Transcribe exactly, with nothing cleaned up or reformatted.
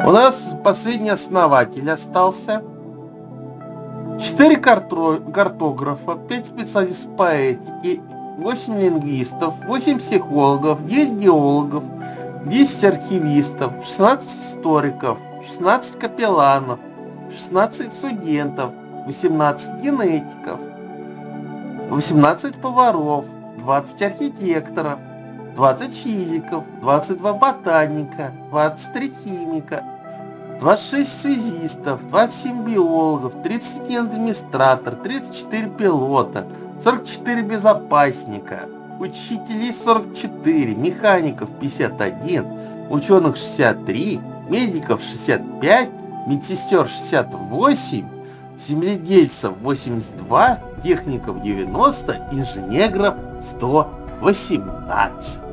У нас последний основатель остался. Четыре картографа, пять специалистов по этике, восемь лингвистов, восемь психологов, девять геологов, десять архивистов, шестнадцать историков, шестнадцать капелланов, шестнадцать студентов, восемнадцать генетиков, восемнадцать поваров, двадцать архитекторов, двадцать физиков, двадцать два ботаника, двадцать три химика, двадцать шесть связистов, двадцать семь биологов, тридцать один администратор, тридцать четыре пилота, сорок четыре безопасника, учителей сорок четыре, механиков пятьдесят один, ученых шестьдесят три, медиков шестьдесят пять, медсестер шестьдесят восемь, земледельцев восемьдесят два, техников девяносто, инженеров сто восемнадцать.